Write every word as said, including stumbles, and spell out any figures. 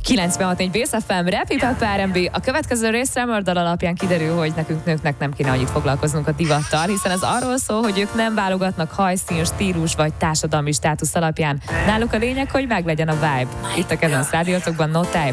kilencvenhat négy Bész ef em, Rap, Hip-Hop, er end bé. A következő rész Summer dal alapján kiderül, hogy nekünk nőknek nem kéne annyit foglalkoznunk a divattal, hiszen ez arról szól, hogy ők nem válogatnak hajszín, stílus vagy társadalmi státusz alapján. Náluk a lényeg, hogy meglegyen a vibe. Itt a kedvenc rádiótokban No Type.